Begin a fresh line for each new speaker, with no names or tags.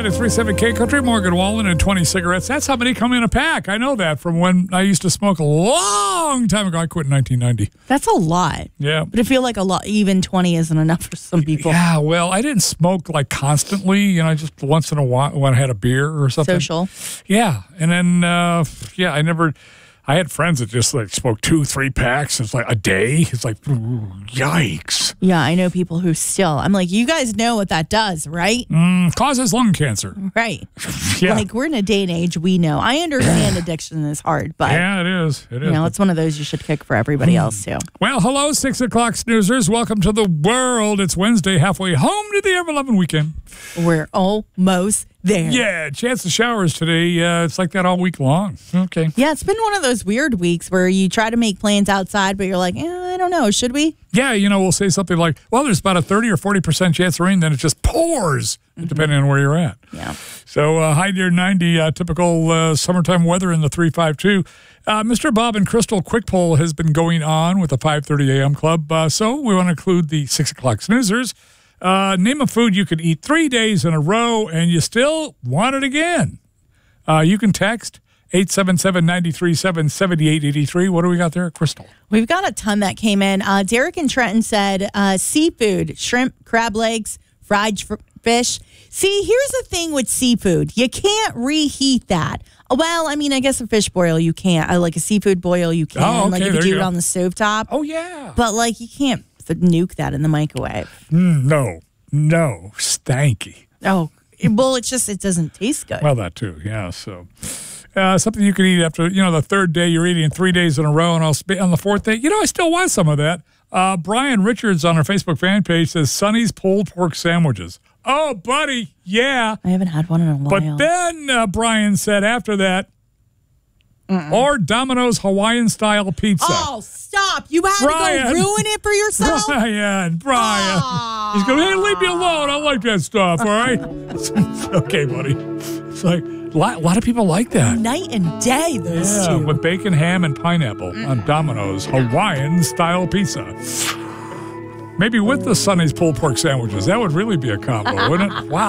93.7 K Country, Morgan Wallen, and 20 cigarettes. That's how many come in a pack. I know that from when I used to smoke a long time ago. I quit in 1990.
That's a lot.
Yeah.
But I feel like a lot, even 20 isn't enough for some people.
Yeah, well, I didn't smoke like constantly, just once in a while when I had a beer or something.
Social.
Yeah. And then, I had friends that just like smoked 2-3 packs. It's like a day. It's like, ooh, yikes.
Yeah, I know people who still, I'm like, you guys know what that does, right?
Causes lung cancer.
Right.
Yeah.
Like, we're in a day and age, we know. I understand addiction is hard, but
Yeah, it is. It is.
it's one of those you should kick for everybody else, too.
Well, hello, 6 o'clock snoozers. Welcome to the world. It's Wednesday, halfway home to the Ever-Loving weekend.
We're almost there.
Yeah, chance of showers today. It's like that all week long. Okay.
Yeah, it's been one of those weird weeks where you try to make plans outside, but you're like, I don't know, should we?
Yeah, we'll say something like, well, there's about a 30 or 40% chance of rain, then it just pours, depending on where you're at.
Yeah.
So high near 90, typical summertime weather in the 352. Mr. Bob and Crystal Quick Poll has been going on with the 5:30 a.m. club, so we want to include the 6 o'clock snoozers. Name a food you could eat 3 days in a row and you still want it again. You can text 877-937-7883. What do we got there, Crystal?
We've got a ton that came in. Derek and Trenton said seafood, shrimp, crab legs, fried fish. See, here's the thing with seafood. You can't reheat that. Well, I guess a fish boil you can't. Like a seafood boil you can.
Oh, okay,
like if you
there
do
you
it
go.
on the stovetop.
Oh, yeah.
But like you can't nuke that in the microwave.
No, stanky.
Oh, well, it doesn't taste good.
Well, that too, yeah. So something you can eat after, the third day you're eating 3 days in a row, and on the fourth day, I still want some of that. Brian Richards on our Facebook fan page says Sonny's pulled pork sandwiches. Oh, buddy, yeah.
I haven't had one in a while.
But then Brian said after that, or Domino's Hawaiian-style pizza.
Oh, stop. You had to go ruin it for yourself?
Brian. He's going, hey, leave me alone. I like that stuff, all right? Okay, buddy. It's like, a lot of people like that.
Night and day, those two.
With bacon, ham, and pineapple on Domino's Hawaiian-style pizza. Maybe with the Sonny's pulled pork sandwiches. That would really be a combo, wouldn't it? Wow.